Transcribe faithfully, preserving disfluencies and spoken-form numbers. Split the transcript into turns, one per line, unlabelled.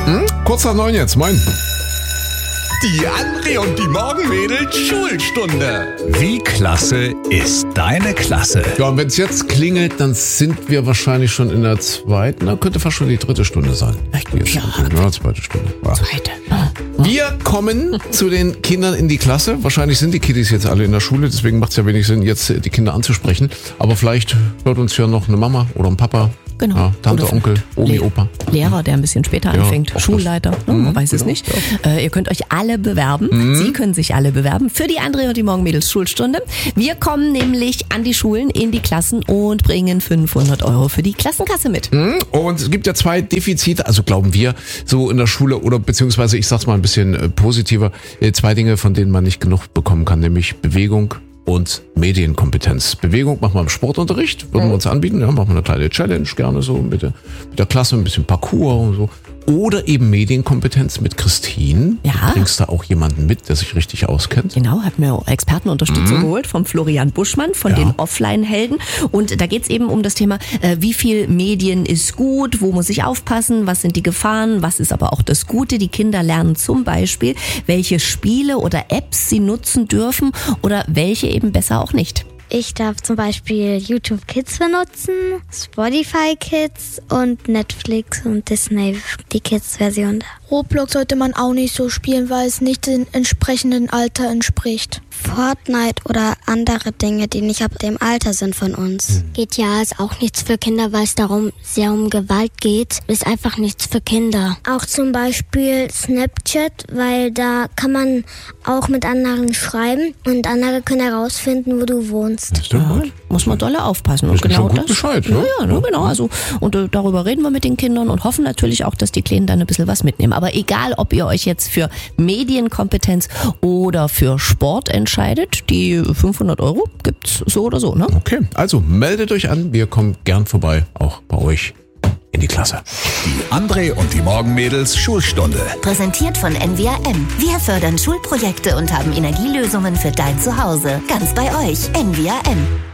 Hm? Kurz nach neun jetzt, moin.
Die André und die Morgenmädels Schulstunde.
Wie klasse ist deine Klasse?
Ja, und wenn es jetzt klingelt, dann sind wir wahrscheinlich schon in der zweiten, na, könnte fast schon die dritte Stunde sein. Echt?
Ja,
ja, zweite Stunde. Ja.
Zweite.
Wir kommen zu den Kindern in die Klasse. Wahrscheinlich sind die Kiddies jetzt alle in der Schule, deswegen macht es ja wenig Sinn, jetzt die Kinder anzusprechen. Aber vielleicht hört uns ja noch eine Mama oder ein Papa.
Genau.
Ja, Tante,
Oder
Onkel, Omi,
Le-
Opa.
Lehrer, der ein bisschen später
Ja,
anfängt,
auch
Schulleiter, ne, man
Mhm,
weiß es
genau,
nicht. Äh, ihr könnt euch alle bewerben.
Mhm.
Sie können sich alle bewerben für die André und die Morgenmädels Schulstunde. Wir kommen nämlich an die Schulen, in die Klassen und bringen fünfhundert Euro für die Klassenkasse mit.
Mhm. Und es gibt ja zwei Defizite, also glauben wir, so in der Schule oder beziehungsweise, ich sag's mal ein bisschen äh, positiver, äh, zwei Dinge, von denen man nicht genug bekommen kann, nämlich Bewegung und Medienkompetenz. Bewegung machen wir im Sportunterricht, würden wir uns anbieten, ja, machen wir eine kleine Challenge gerne so mit der, mit der Klasse, ein bisschen Parcours und so. Oder eben Medienkompetenz mit Christine.
Ja.
Du bringst da auch jemanden mit, der sich richtig auskennt.
Genau, hat mir Expertenunterstützung geholt vom Florian Buschmann, von
Ja.
den Offline-Helden. Und da geht's eben um das Thema, äh, wie viel Medien ist gut, wo muss ich aufpassen, was sind die Gefahren, was ist aber auch das Gute. Die Kinder lernen zum Beispiel, welche Spiele oder Apps sie nutzen dürfen oder welche eben besser auch nicht.
Ich darf zum Beispiel YouTube Kids benutzen, Spotify Kids und Netflix und Disney, die Kids-Version da.
Roblox sollte man auch nicht so spielen, weil es nicht dem entsprechenden Alter entspricht.
Fortnite oder andere Dinge, die nicht ab dem Alter sind von uns. G T A ist auch nichts für Kinder, weil es darum sehr um Gewalt geht. Ist einfach nichts für Kinder. Auch zum Beispiel Snapchat, weil da kann man auch mit anderen schreiben und andere können herausfinden, wo du wohnst.
Das stimmt
Ja,
gut.
muss man dolle aufpassen. Und
Wissen
genau
schon gut
das.
Bescheid,
ja,
ne?
ja, ne, genau. Also, und äh, darüber reden wir mit den Kindern und hoffen natürlich auch, dass die Kleinen dann ein bisschen was mitnehmen. Aber egal, ob ihr euch jetzt für Medienkompetenz oder für Sport entscheidet, die fünfhundert Euro gibt's so oder so, ne?
Okay, also meldet euch an, wir kommen gern vorbei, auch bei euch in die Klasse.
Die André und die Morgenmädels Schulstunde.
Präsentiert von N W A M. Wir fördern Schulprojekte und haben Energielösungen für dein Zuhause. Ganz bei euch. N W A M.